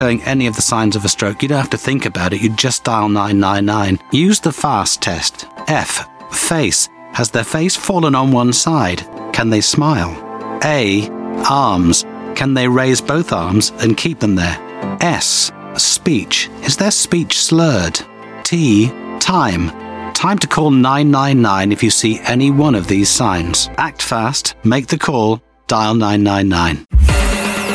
showing any of the signs of a stroke. You don't have to think about it. You just dial 999. Use the FAST test. F. Face. Has their face fallen on one side? Can they smile? A. Arms. Can they raise both arms and keep them there? S. Speech. Is their speech slurred? T. Time. Time to call 999 if you see any one of these signs. Act fast, make the call, dial 999.